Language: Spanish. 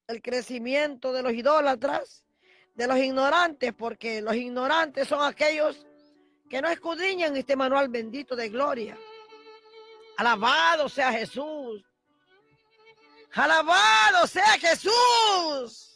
el crecimiento de los idólatras, de los ignorantes, porque los ignorantes son aquellos que no escudriñan este manual bendito de gloria. Alabado sea Jesús. Alabado sea Jesús.